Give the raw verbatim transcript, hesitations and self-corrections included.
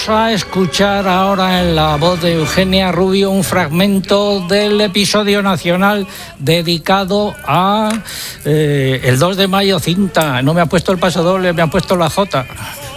Vamos a escuchar ahora en la voz de Eugenia Rubio un fragmento del episodio nacional dedicado a eh, el dos de mayo, cinta. No me ha puesto el paso doble, me ha puesto la Jota.